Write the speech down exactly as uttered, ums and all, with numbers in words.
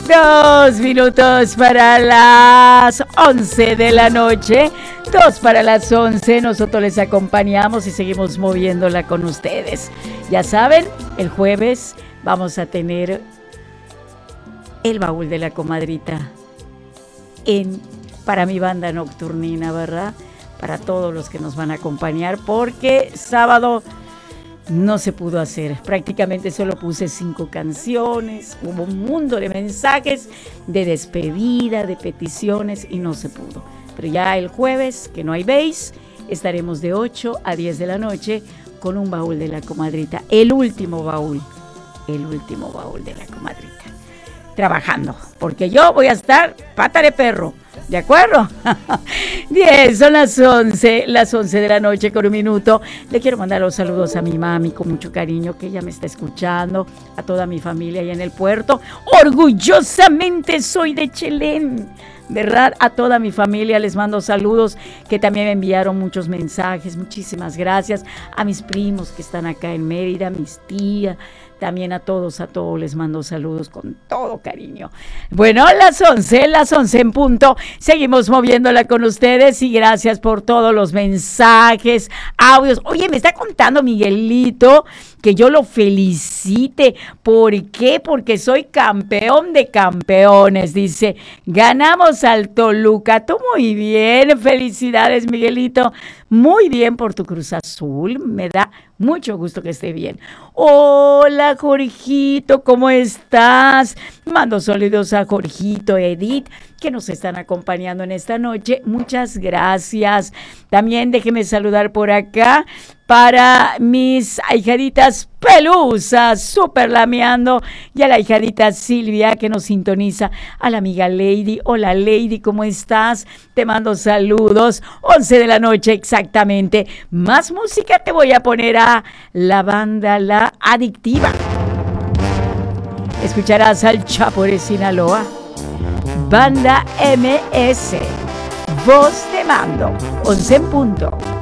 Dos minutos para las once de la noche. Dos para las once. Nosotros les acompañamos y seguimos moviéndola con ustedes. Ya saben, el jueves vamos a tener el baúl de la comadrita en, para mi banda nocturnina, ¿verdad? Para todos los que nos van a acompañar, porque sábado no se pudo hacer. Prácticamente solo puse cinco canciones. Hubo un mundo de mensajes, de despedida, de peticiones y no se pudo. Pero ya el jueves, que no hay bass, estaremos de ocho a diez de la noche con un baúl de la comadrita. El último baúl. El último baúl de la comadrita. Trabajando. Porque yo voy a estar pata de perro. ¿De acuerdo? Bien, son las once, las once de la noche con un minuto. Le quiero mandar los saludos a mi mami con mucho cariño, que ella me está escuchando, a toda mi familia allá en el puerto. Orgullosamente soy de Chelén, ¿verdad? A toda mi familia les mando saludos, que también me enviaron muchos mensajes. Muchísimas gracias a mis primos que están acá en Mérida, mis tías. También a todos, a todos les mando saludos con todo cariño. Bueno, las once, las once en punto. Seguimos moviéndola con ustedes y gracias por todos los mensajes, audios. Oye, me está contando Miguelito que yo lo felicite. ¿Por qué? Porque soy campeón de campeones. Dice, ganamos al Toluca. Tú muy bien. Felicidades, Miguelito. Muy bien por tu Cruz Azul. Me da mucho gusto que esté bien. Hola, Jorgito, ¿cómo estás? Mando saludos a Jorgito, Edith, que nos están acompañando en esta noche. Muchas gracias. También déjeme saludar por acá para mis ahijaditas pelusas, súper lameando, y a la hijadita Silvia que nos sintoniza, a la amiga Lady. Hola Lady, ¿cómo estás? Te mando saludos. once de la noche exactamente. Más música te voy a poner a la banda La Adictiva. Escucharás al Chapo de Sinaloa. Banda M S. Voz de mando. once en punto.